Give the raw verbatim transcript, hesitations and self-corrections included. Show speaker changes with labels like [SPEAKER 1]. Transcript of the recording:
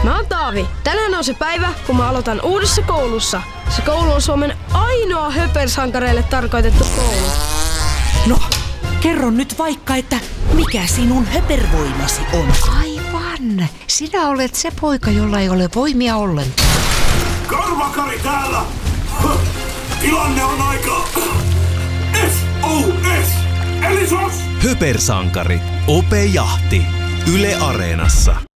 [SPEAKER 1] Mä oon Taavi. Tänään on se päivä, kun mä aloitan uudessa koulussa. Se koulu on Suomen ainoa höpersankareille tarkoitettu koulu.
[SPEAKER 2] No, kerro nyt vaikka, että mikä sinun höpervoimasi on?
[SPEAKER 3] Aivan. Sinä olet se poika, jolla ei ole voimia ollenkaan.
[SPEAKER 4] Karvakari täällä! Tilanne on aika... S O S! Eli sos!
[SPEAKER 5] Höpersankari. Ope Jahti. Yle Areenassa.